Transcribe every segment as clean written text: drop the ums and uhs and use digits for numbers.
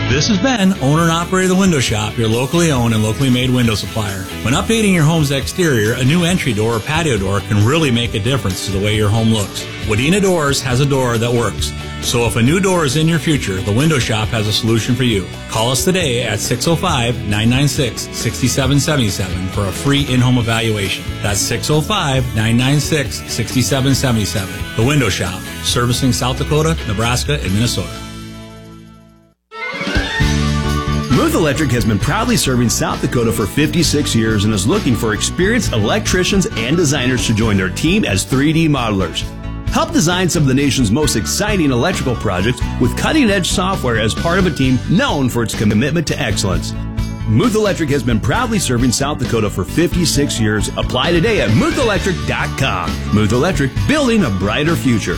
This is Ben, owner and operator of The Window Shop, your locally owned and locally made window supplier. When updating your home's exterior, a new entry door or patio door can really make a difference to the way your home looks. Wadena Doors has a door that works. So if a new door is in your future, The Window Shop has a solution for you. Call us today at 605-996-6777 for a free in-home evaluation. That's 605-996-6777. The Window Shop, servicing South Dakota, Nebraska, and Minnesota. Muth Electric has been proudly serving South Dakota for 56 years and is looking for experienced electricians and designers to join their team as 3D modelers. Help design some of the nation's most exciting electrical projects with cutting-edge software as part of a team known for its commitment to excellence. Muth Electric has been proudly serving South Dakota for 56 years. Apply today at muthelectric.com. Muth Electric, building a brighter future.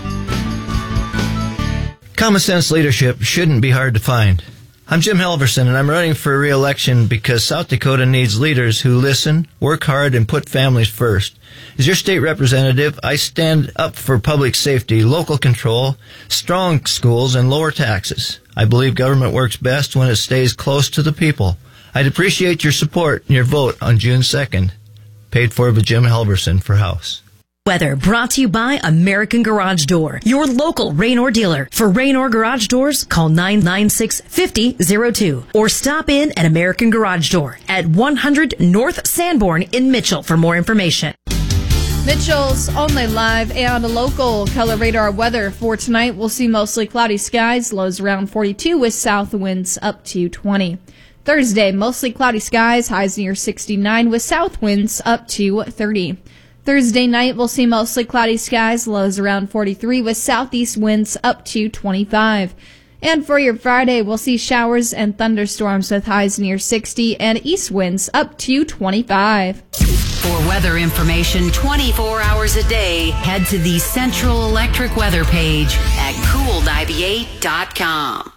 Common sense leadership shouldn't be hard to find. I'm Jim Halverson, and I'm running for re-election because South Dakota needs leaders who listen, work hard, and put families first. As your state representative, I stand up for public safety, local control, strong schools, and lower taxes. I believe government works best when it stays close to the people. I'd appreciate your support and your vote on June 2nd. Paid for by Jim Halverson for House. Weather brought to you by American Garage Door, your local Raynor dealer. For Raynor Garage Doors, call 996-5002 or stop in at American Garage Door at 100 North Sanborn in Mitchell for more information. Mitchell's only live and local color radar weather for tonight. We'll see mostly cloudy skies, lows around 42 with south winds up to 20. Thursday, mostly cloudy skies, highs near 69 with south winds up to 30. Thursday night, we'll see mostly cloudy skies, lows around 43 with southeast winds up to 25. And for your Friday, we'll see showers and thunderstorms with highs near 60 and east winds up to 25. For weather information 24 hours a day, head to the Central Electric weather page at cool98.com.